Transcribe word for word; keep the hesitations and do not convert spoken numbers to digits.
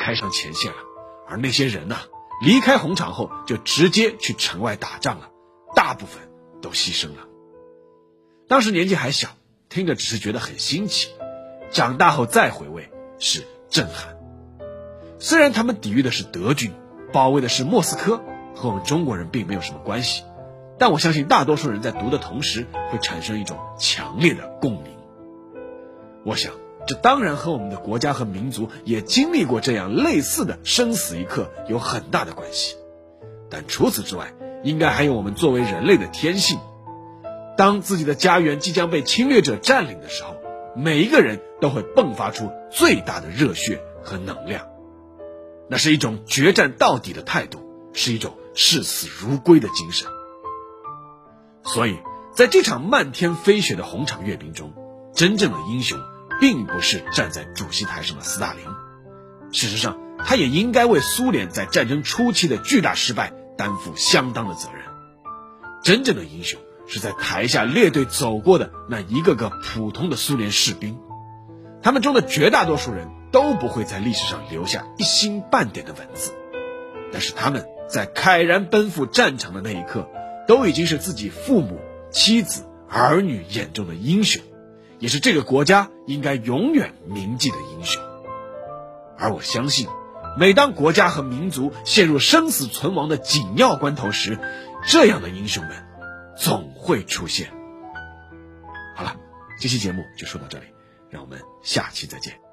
开上前线了，而那些人呢、啊，离开红场后就直接去城外打仗了，大部分都牺牲了。当时年纪还小，听着只是觉得很新奇，长大后再回味是震撼。虽然他们抵御的是德军，保卫的是莫斯科，和我们中国人并没有什么关系，但我相信大多数人在读的同时会产生一种强烈的共鸣。我想这当然和我们的国家和民族也经历过这样类似的生死一刻有很大的关系，但除此之外，应该还有我们作为人类的天性。当自己的家园即将被侵略者占领的时候，每一个人都会迸发出最大的热血和能量，那是一种决战到底的态度，是一种视死如归的精神。所以在这场漫天飞雪的红场阅兵中，真正的英雄并不是站在主席台上的斯大林，事实上他也应该为苏联在战争初期的巨大失败担负相当的责任。真正的英雄是在台下列队走过的那一个个普通的苏联士兵，他们中的绝大多数人都不会在历史上留下一星半点的文字，但是他们在慨然奔赴战场的那一刻，都已经是自己父母、妻子、儿女眼中的英雄，也是这个国家应该永远铭记的英雄。而我相信，每当国家和民族陷入生死存亡的紧要关头时，这样的英雄们总会出现。好了，这期节目就说到这里，让我们下期再见。